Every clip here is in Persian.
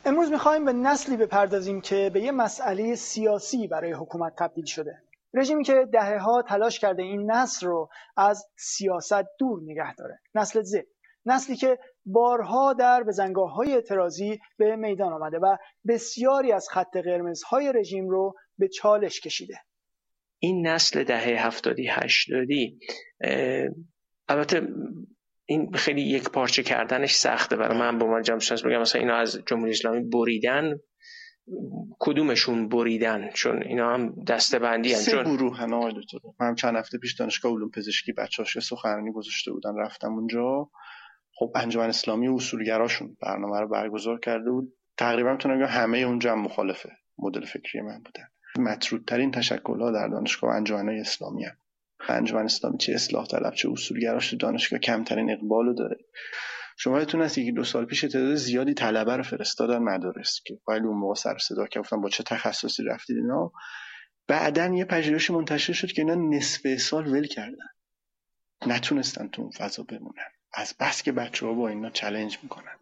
امروز می‌خوایم به نسلی بپردازیم که به یه مسئله سیاسی برای حکومت تبدیل شده. رژیمی که دهه‌ها تلاش کرده این نسل رو از سیاست دور نگه داره. نسل زد. نسلی که بارها در بزنگاه‌های اعتراضی به میدان آمده و بسیاری از خط قرمزهای رژیم رو به چالش کشیده. این نسل دهه 70 80 البته این خیلی یک پارچه کردنش سخته برای من به عنوان جامعه شناس بگم مثلا اینا از جمهوری اسلامی بریدن، کدومشون بریدن؟ چون اینا هم دسته بندی هستن. سه گروه هم آقای دکتر. من چند هفته پیش دانشگاه علوم پزشکی بچه‌هاش سخنرانی گذاشته بودن، رفتم اونجا. خب انجمن اسلامی اصولگراشون برنامه رو برگزار کرده بود. تقریبا میتونم بگم همه اونجا هم مخالف مدل فکری من بودن. مطرودترین تشکل‌ها در دانشگاه انجمن‌های اسلامی هم. انجمن اسلامی چه اصلاح طلب چه اصولگراش دانشگاه کمترین اقبالو داره. شما یادتون هست یکی 2 سال پیش تعداد زیادی طلبه رو فرستادن مدارس که ولی اون موقع سر صدا که گفتن با چه تخصصی رفتید اینا. بعدن یه پژوهش منتشر شد که اینا نصف سال ول کردن، نتونستن تو اون فضا بمونن از بس که بچه‌ها با اینا چالش میکنن.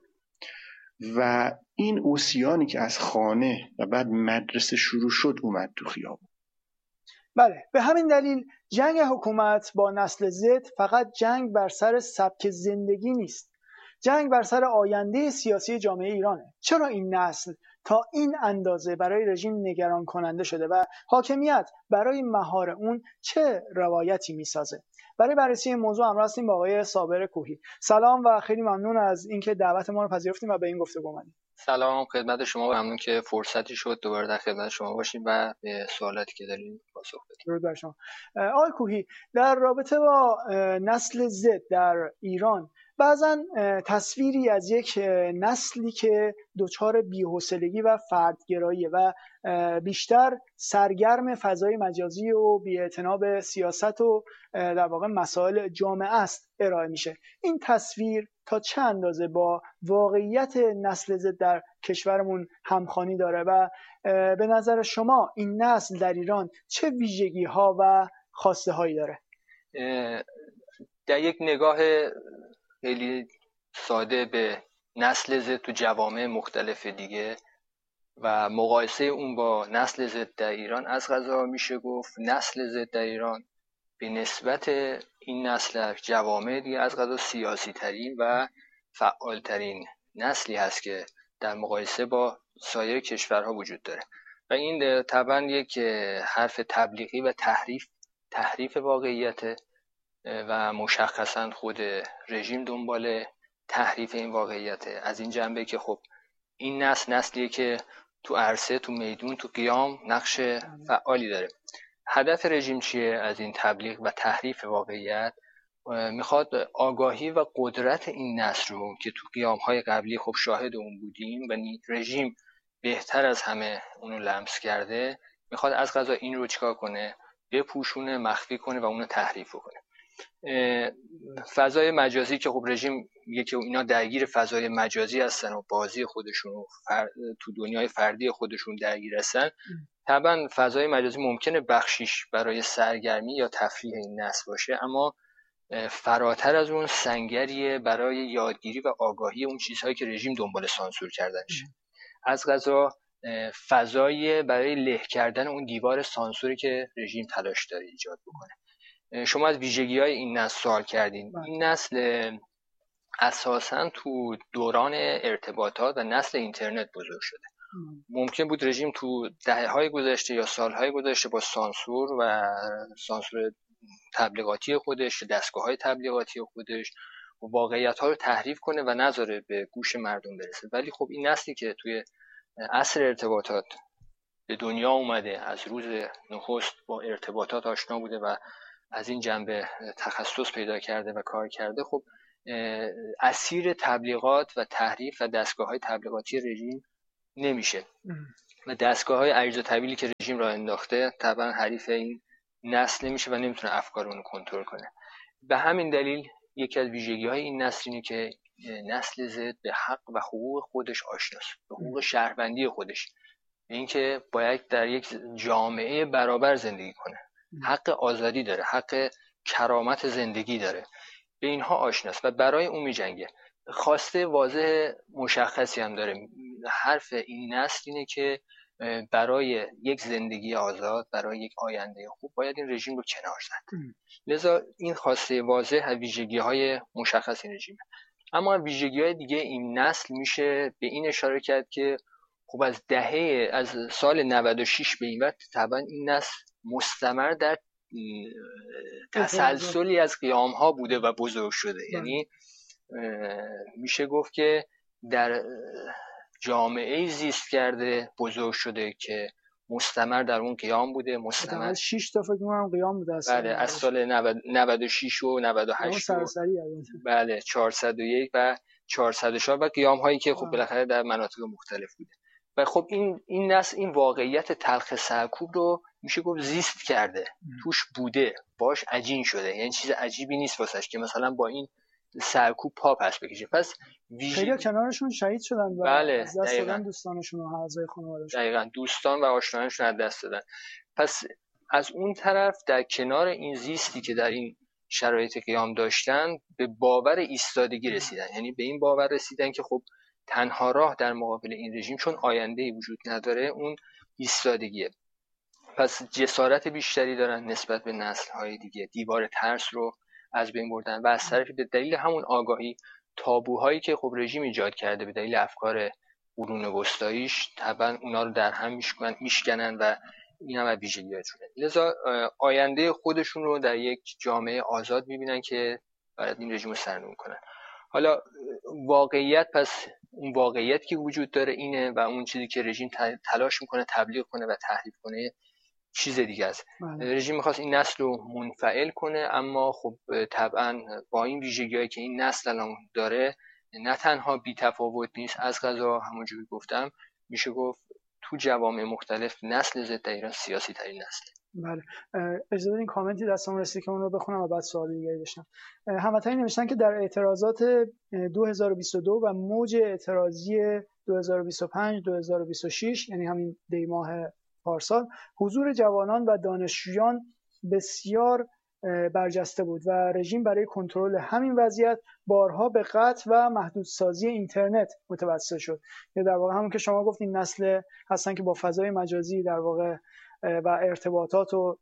و این اوسیانی که از خانه و بعد مدرسه شروع شد اومد تو خیابون. بله، به همین دلیل جنگ حکومت با نسل زد فقط جنگ بر سر سبک زندگی نیست، جنگ بر سر آینده سیاسی جامعه ایرانه. چرا این نسل تا این اندازه برای رژیم نگران کننده شده و حاکمیت برای مهار اون چه روایتی میسازه؟ برای بررسی این موضوع همراه هستیم با آقای صابر کوهی. سلام و خیلی ممنون از اینکه دعوت ما رو پذیرفتیم و به این گفتگو اومدید. سلام خدمت شما و ممنون که فرصتی شد دوباره در خدمت شما باشیم و به سوالاتی که دارین پاسخ بدیم. درود بر شما. آقای کوهی، در رابطه با نسل زد در ایران بعضا تصویری از یک نسلی که دچار بی‌حوصلگی و فردگرایی و بیشتر سرگرم فضای مجازی و بی‌اعتنا به سیاست و در واقع مسائل جامعه است ارائه میشه. این تصویر تا چه اندازه با واقعیت نسل زد در کشورمون همخوانی داره و به نظر شما این نسل در ایران چه ویژگی ها و خواسته هایی داره؟ در یک نگاه خیلی ساده به نسل زد تو جوامع مختلف دیگه و مقایسه اون با نسل زد در ایران، از قضا میشه گفت نسل زد در ایران به نسبت این نسل جوامع دیگه از قضا سیاسی ترین و فعال ترین نسلی هست که در مقایسه با سایر کشورها وجود داره و این طبعا یک حرف تبلیغی و تحریف واقعیت و مشخصا خود رژیم دنبال تحریف این واقعیت از این جنبه که خب این نسلیه که تو عرصه، تو میدون، تو قیام نقش فعالی داره. هدف رژیم چیه از این تبلیغ و تحریف واقعیت؟ میخواد آگاهی و قدرت این نسل رو که تو قیام‌های قبلی خب شاهد اون بودیم و رژیم بهتر از همه اونو لمس کرده، میخواد از قضا این رو چیکار کنه؟ بپوشونه، مخفی کنه و اونو تحریف کنه. فضای مجازی که خب رژیم یکی اینا درگیر فضای مجازی هستن و بازی خودشون و تو دنیای فردی خودشون درگیر هستن، طبعا فضای مجازی ممکنه بخشیش برای سرگرمی یا تفریح این نسل باشه، اما فراتر از اون سنگریه برای یادگیری و آگاهی اون چیزهایی که رژیم دنبال سانسور کردنشه. از قضا فضای برای له کردن اون دیوار سانسوری که رژیم تلاش داره ایجاد بکنه. شما از ویژگی‌های این نسل سوال کردین. این نسل اساساً تو دوران ارتباطات و نسل اینترنت بزرگ شده. ممکن بود رژیم تو دهه‌های گذشته یا سال‌های گذشته با سانسور تبلیغاتی خودش، دستگاه‌های تبلیغاتی خودش واقعیت‌ها رو تحریف کنه و نذاره به گوش مردم برسه. ولی خب این نسلی که توی عصر ارتباطات به دنیا اومده، از روز نخست با ارتباطات آشنا بوده و از این جنبه تخصص پیدا کرده و کار کرده، خب اسیر تبلیغات و تحریف و دستگاه‌های تبلیغاتی رژیم نمیشه و دستگاه‌های عریض و طویلی که رژیم راه انداخته طبعا حریف این نسل نمیشه و نمیتونه افکار اون رو کنترل کنه. به همین دلیل یکی از ویژگی‌های این نسل اینه که نسل زد به حق و حقوق خودش آشناست، به حقوق شهروندی خودش، اینکه باید در یک جامعه برابر زندگی کنه، حق آزادی داره، حق کرامت زندگی داره، به اینها آشناست و برای اون میجنگه. خواسته واضح مشخصی هم داره. حرف این نسل اینه که برای یک زندگی آزاد، برای یک آینده خوب باید این رژیم رو کنار زد. لذا این خواسته واضح از ویژگی‌های مشخص این رژیمه. اما ویژگی‌های دیگه این نسل میشه به این اشاره کرد که خب از سال 96 به این وقت طبعا این نسل مستمر در تسلسلی از قیام‌ها بوده و بزرگ شده. یعنی میشه گفت که در جامعه زیست کرده، بزرگ شده که مستمر در اون قیام بوده، مستمر 6 تا فکر کنم قیام بوده. بله، از سال 96 و 98 و بله 401 و 404 و قیام هایی که خب بالاخره در مناطق مختلف بوده. و خب این نسل این واقعیت تلخ سرکوب رو میشه گفت زیست کرده، توش بوده، باش عجین شده. یعنی چیز عجیبی نیست واسش که مثلا با این سرکوب پا پس بکشه. پس خیلی کنارشون شهید شدن و بله، از دست دادن دوستانشون و اعضای خانواده‌شون. دقیقاً دوستان و آشنایانشون از دست دادن. پس از اون طرف در کنار این زیستی که در این شرایط قیام داشتن به باور ایستادگی رسیدن. یعنی به این باور رسیدن که خب تنها راه در مقابل این رژیم، چون آینده‌ای وجود نداره، اون ایستادگیه. پس جسارت بیشتری دارن نسبت به نسل‌های دیگه، دیوار ترس رو از بین بردن و از طرفی به دلیل همون آگاهی تابوهایی که خب رژیم ایجاد کرده به دلیل افکار قرون وسطاییش، طبعا اونا رو در هم میشکنن و این هم از ویژگی‌هاشونه. لذا آینده خودشون رو در یک جامعه آزاد میبینن که باید این رژیم رو سرنگون کنن. حالا واقعیت، پس اون واقعیت که وجود داره اینه و اون چیزی که رژیم تلاش میکنه تبلیغ کنه و تحریف کنه چیز دیگه است. رژیم میخواست این نسل رو منفعل کنه، اما خب طبعا با این ویژگی‌هایی که این نسل الان داره نه تنها بی تفاوت نیست، از قضا همونجوری گفتم میشه گفت تو جوامع مختلف نسل ضد ایران سیاسی ترین نسله. بله، اجازه بدین کامنتی دستم رسید که اون رو بخونم و بعد سوال دیگه داشتم. هموطنی نوشتن که در اعتراضات 2022 و موج اعتراضی 2025 2026 یعنی همین دیماه پارسال حضور جوانان و دانشجویان بسیار برجسته بود و رژیم برای کنترل همین وضعیت بارها به قطع و محدودسازی اینترنت متوسل شد. یا در واقع همون که شما گفتین نسل هستن که با فضای مجازی در واقع و ارتباطات و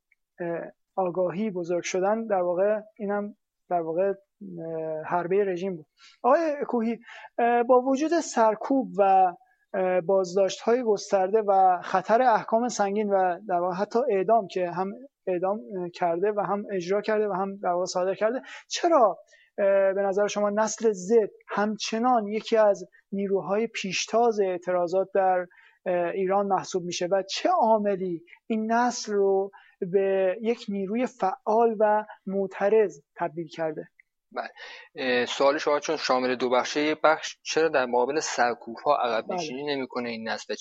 آگاهی بزرگ شدن، در واقع اینم در واقع حربه رژیم بود. آقای کوهی، با وجود سرکوب و بازداشت‌های گسترده و خطر احکام سنگین و در واقع حتی اعدام که هم اعدام کرده و هم اجرا کرده و هم در واقع صادر کرده، چرا به نظر شما نسل زد همچنان یکی از نیروهای پیشتاز اعتراضات در ایران محسوب میشه و چه عاملی این نسل رو به یک نیروی فعال و معترض تبدیل کرده؟ بله، سوال شما چون شامل دو بخشه، یک بخش چرا در مقابل سرکوب‌ها عقب نشینی نمی‌کنه این نسل و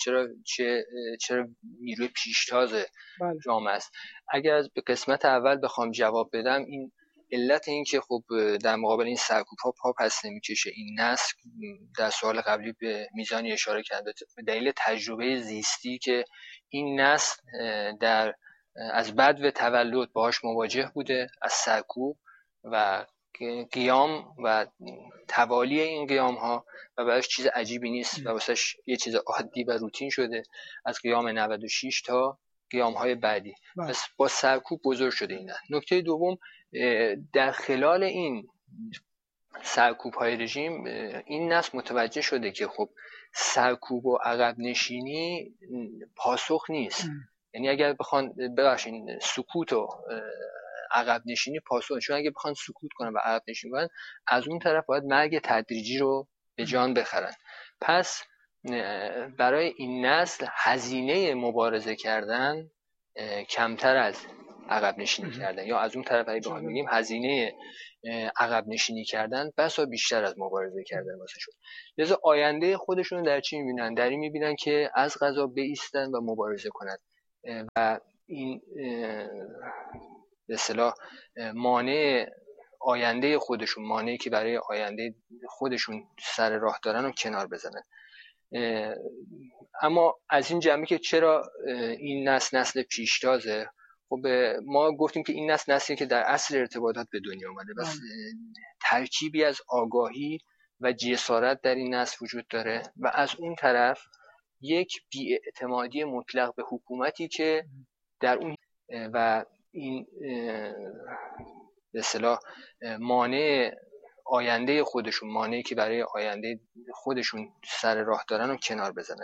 چرا نیروی پیشتاز جامعه است. اگر از به قسمت اول بخوام جواب بدم، این علت این که خب در مقابل این سرکوب‌ها پا پس نمی‌کشه این نسل، در سوال قبلی به میزانی اشاره کرده، به دلیل تجربه زیستی که این نسل از بدو تولد باهاش مواجه بوده، از سرکوب و قیام و توالی این قیام ها و براش چیز عجیبی نیست و واسش یه چیز عادی و روتین شده از قیام 96 تا قیام های بعدی. پس با سرکوب بزرگ شده این. نکته دوم، در خلال این سرکوب های رژیم این نسل متوجه شده که خب سرکوب و عقب نشینی پاسخ نیست. یعنی اگر بخوان ببخشین سکوت و عقب نشینی پاسخ، چون اگه بخوان سکوت کنن و عقب نشینی کنن، از اون طرف باید مرگ تدریجی رو به جان بخرن. پس برای این نسل هزینه مبارزه کردن کمتر از عقب نشینی کردن، یا از اون طرف اگه بخوام بگیم هزینه عقب نشینی کردن بسا بیشتر از مبارزه کردن واسه شون. لذا آینده خودشون در چی میبینن؟ در این میبینن که از قضا بایستن و مبارزه کنن و این به اصطلاح مانع آینده خودشون، مانعی که برای آینده خودشون سر راه دارن رو کنار بزنن. اما از این جمعی که چرا این نسل پیشتازه، خب ما گفتیم که این نسلی که در عصر ارتباطات به دنیا اومده، بس ترکیبی از آگاهی و جسارت در این نسل وجود داره و از اون طرف یک بی‌اعتمادی مطلق به حکومتی که در اون و این به اصطلاح مانع آینده خودشون، مانعی که برای آینده خودشون سر راه دارن رو کنار بزنن.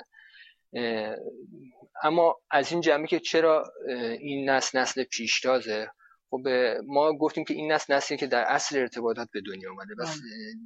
اما از این جنبه که چرا این نسل پیشتازه، خب ما گفتیم که این نسلی که در عصر ارتباطات به دنیا اومده، بس